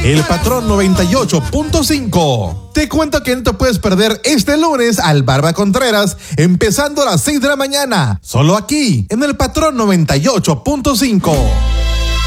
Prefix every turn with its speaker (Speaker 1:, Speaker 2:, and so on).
Speaker 1: El Patrón 98.5. Te cuento que no te puedes perder este lunes al Barba Contreras, empezando a las 6 de la mañana, solo aquí, en El Patrón 98.5.